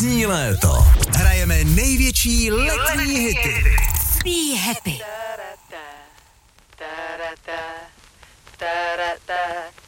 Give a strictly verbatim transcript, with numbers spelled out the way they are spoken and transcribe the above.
Zní léto. Hrajeme největší letní hity. Be happy. Ta-ra-ta, ta-ra-ta, ta-ra-ta.